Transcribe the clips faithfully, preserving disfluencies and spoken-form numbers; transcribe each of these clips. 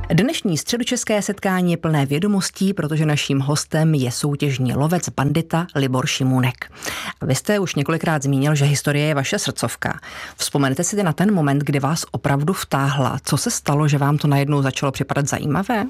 Dnešní středočeské setkání je plné vědomostí, protože naším hostem je soutěžní lovec bandita Libor Šimůnek. Vy jste už několikrát zmínil, že historie je vaše srdcovka. Vzpomenete si na ten moment, kdy vás opravdu vtáhla. Co se stalo, že vám to najednou začalo připadat zajímavé?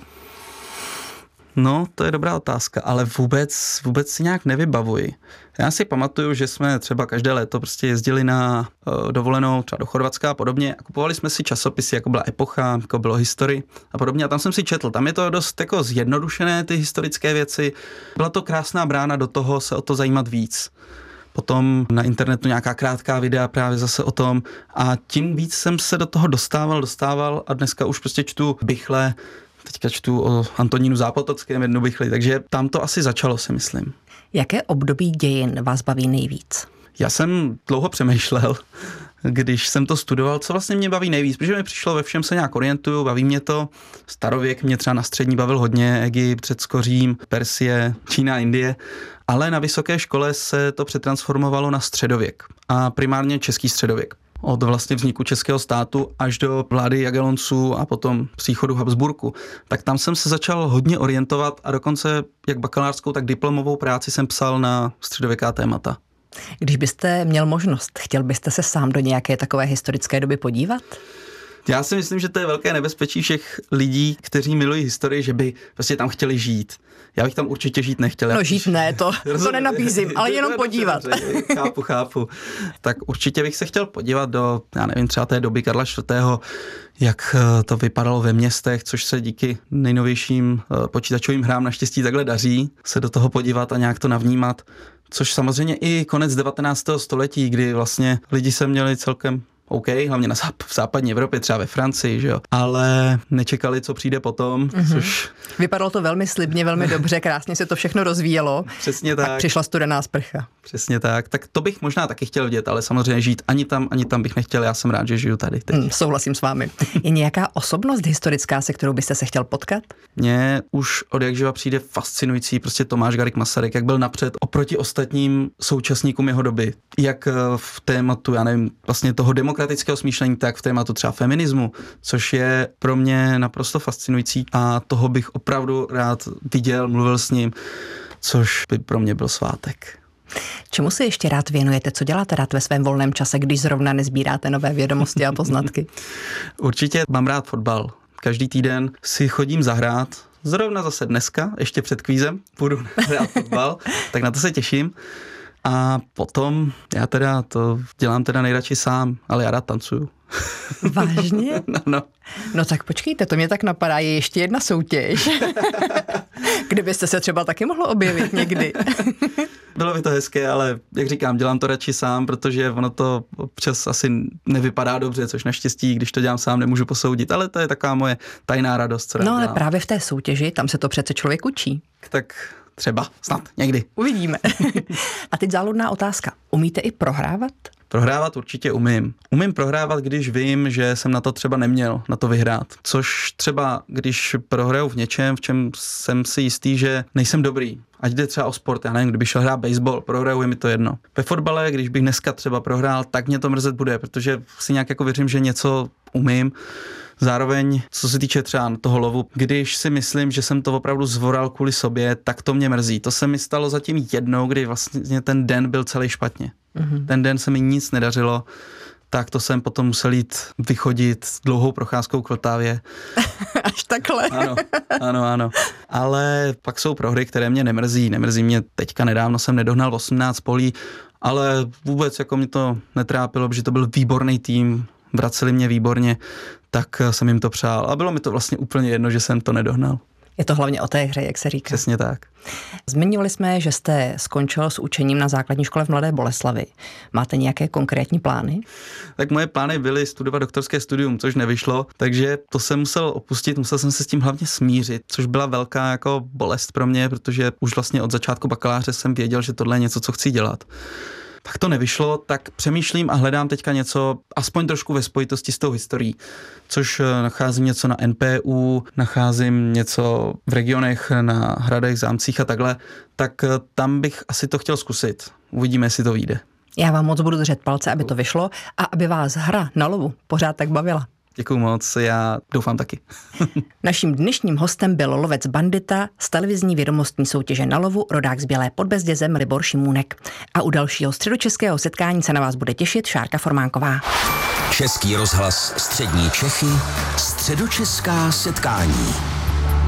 No, to je dobrá otázka, ale vůbec, vůbec si nějak nevybavuji. Já si pamatuju, že jsme třeba každé léto prostě jezdili na uh, dovolenou třeba do Chorvatska a podobně a kupovali jsme si časopisy, jako byla Epocha, jako bylo History a podobně a tam jsem si četl. Tam je to dost jako zjednodušené, ty historické věci. Byla to krásná brána do toho se o to zajímat víc. Potom na internetu nějaká krátká videa právě zase o tom a tím víc jsem se do toho dostával, dostával a dneska už prostě čtu Bichle. Teďka čtu o Antonínu Zápotockém jednu Bichli, takže tam to asi začalo, si myslím. Jaké období dějin vás baví nejvíc? Já jsem dlouho přemýšlel, když jsem to studoval, co vlastně mě baví nejvíc, protože mi přišlo, ve všem se nějak orientuju, baví mě to. Starověk mě třeba na střední bavil hodně, Egypt, Řecko, Řím, Persie, Čína, Indie, ale na vysoké škole se to přetransformovalo na středověk a primárně český středověk. Od vlastně vzniku českého státu až do vlády Jagellonců a potom příchodu Habsburku. Tak tam jsem se začal hodně orientovat a dokonce jak bakalářskou, tak diplomovou práci jsem psal na středověká témata. Když byste měl možnost, chtěl byste se sám do nějaké takové historické doby podívat? Já si myslím, že to je velké nebezpečí všech lidí, kteří milují historii, že by prostě tam chtěli žít. Já bych tam určitě žít nechtěl. No žít ne, to, to nenabízím, ale jenom podívat. Chápu, chápu. Tak určitě bych se chtěl podívat do, já nevím, třeba té doby Karla čtvrtého., jak to vypadalo ve městech, což se díky nejnovějším počítačovým hrám naštěstí takhle daří, se do toho podívat a nějak to navnímat. Což samozřejmě i konec devatenáctého století, kdy vlastně lidi se měli celkem OK, hlavně na záp- v západní Evropě, třeba ve Francii, že jo. Ale nečekali, co přijde potom, mm-hmm. což... Vypadalo to velmi slibně, velmi dobře, krásně se to všechno rozvíjelo. Přesně tak. Pak přišla studená sprcha. Přesně tak. Tak to bych možná taky chtěl vidět, ale samozřejmě žít ani tam, ani tam bych nechtěl. Já jsem rád, že žiju tady teď. Mm, souhlasím s vámi. Je nějaká osobnost historická, se kterou byste se chtěl potkat? Mně už od jak živa přijde fascinující prostě Tomáš Garrigue Masaryk, jak byl napřed oproti ostatním současníkům jeho doby. Jak v tématu, já nevím, vlastně toho demokratického smýšlení, tak v tématu třeba feminismu, což je pro mě naprosto fascinující a toho bych opravdu rád viděl, mluvil s ním, což by pro mě byl svátek. Čemu se ještě rád věnujete? Co děláte rád ve svém volném čase, když zrovna nezbíráte nové vědomosti a poznatky? Určitě mám rád fotbal. Každý týden si chodím zahrát. Zrovna zase dneska, ještě před kvízem, budu hrát fotbal, tak na to se těším. A potom já teda to dělám teda nejradši sám, ale já rád tancuju. Vážně? No, no. No tak počkejte, to mě tak napadá, je ještě jedna soutěž. Kdybyste se třeba taky mohlo objevit někdy. Bylo by to hezké, ale jak říkám, dělám to radši sám, protože ono to občas asi nevypadá dobře, což naštěstí, když to dělám sám, nemůžu posoudit, ale to je taková moje tajná radost. Co no ale dělám. Právě v té soutěži, tam se to přece člověk učí. Tak třeba, snad, někdy. Uvidíme. A teď záludná otázka. Umíte i prohrávat? Prohrávat určitě umím. Umím prohrávat, když vím, že jsem na to třeba neměl, na to vyhrát. Což třeba, když prohraju v něčem, v čem jsem si jistý, že nejsem dobrý. Ať jde třeba o sport, já nevím, kdybych šel hrát baseball, prohraju, je mi to jedno. Ve fotbale, když bych dneska třeba prohrál, tak mě to mrzet bude, protože si nějak jako věřím, že něco umím. Zároveň, co se týče třeba toho lovu, když si myslím, že jsem to opravdu zvoral kvůli sobě, tak to mě mrzí. To se mi stalo zatím jednou, kdy vlastně ten den byl celý špatně. Mm-hmm. Ten den se mi nic nedařilo, tak to jsem potom musel jít vychodit dlouhou procházkou k Vltavě. Až takhle. Ano, ano, ano. Ale pak jsou prohry, které mě nemrzí. Nemrzí mě teďka nedávno jsem nedohnal osmnáct polí, ale vůbec jako mě to netrápilo, protože to byl výborný tým, vraceli mě výborně, tak jsem jim to přál. A bylo mi to vlastně úplně jedno, že jsem to nedohnal. Je to hlavně o té hře, jak se říká. Přesně tak. Zmiňovali jsme, že jste skončil s učením na základní škole v Mladé Boleslavi. Máte nějaké konkrétní plány? Tak moje plány byly studovat doktorské studium, což nevyšlo, takže to jsem musel opustit, musel jsem se s tím hlavně smířit, což byla velká jako bolest pro mě, protože už vlastně od začátku bakaláře jsem věděl, že tohle je něco, co chci dělat. Tak to nevyšlo, tak přemýšlím a hledám teďka něco, aspoň trošku ve spojitosti s tou historií, což nacházím něco na N P U, nacházím něco v regionech, na hradech, zámcích a takhle, tak tam bych asi to chtěl zkusit. Uvidíme, jestli to vyjde. Já vám moc budu držet palce, aby to vyšlo a aby vás hra na lovu pořád tak bavila. Děkuju moc, já doufám taky. Naším dnešním hostem byl lovec Bandita z televizní vědomostní soutěže Na lovu, rodák z Bělé pod Bezdězem Libor Šimůnek. A u dalšího středočeského setkání se na vás bude těšit Šárka Formánková. Český rozhlas Střední Čechy, středočeská setkání.